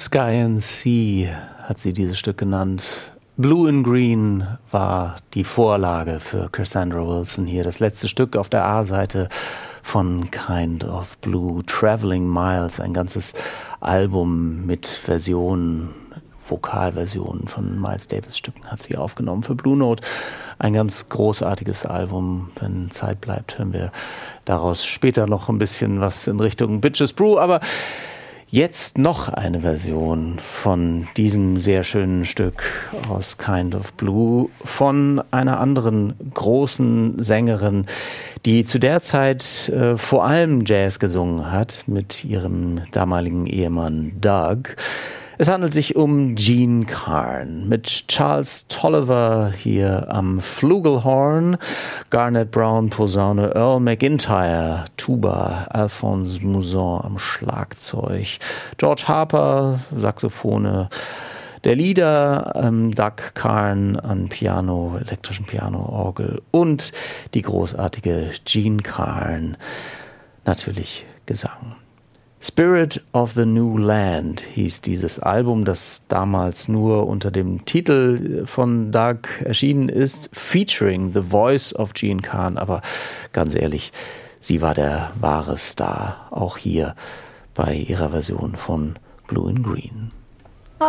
Sky and Sea hat sie dieses Stück genannt. Blue and Green war die Vorlage für Cassandra Wilson hier. Das letzte Stück auf der A-Seite von Kind of Blue, Traveling Miles, ein ganzes Album mit Versionen, Vokalversionen von Miles Davis Stücken hat sie aufgenommen für Blue Note. Ein ganz großartiges Album. Wenn Zeit bleibt, hören wir daraus später noch ein bisschen was in Richtung Bitches Brew, aber jetzt noch eine Version von diesem sehr schönen Stück aus Kind of Blue von einer anderen großen Sängerin, die zu der Zeit vor allem Jazz gesungen hat mit ihrem damaligen Ehemann Doug. Es handelt sich um Jean Carn mit Charles Tolliver hier am Flugelhorn, Garnet Brown Posaune, Earl McIntyre Tuba, Alphonse Mouzon am Schlagzeug, George Harper Saxophone, der Leader Doug Carn an Piano, elektrischen Piano, Orgel und die großartige Jean Carn natürlich Gesang. Spirit of the New Land hieß dieses Album, das damals nur unter dem Titel von Doug erschienen ist, featuring the voice of Jean Carn, aber ganz ehrlich, sie war der wahre Star, auch hier bei ihrer Version von Blue and Green.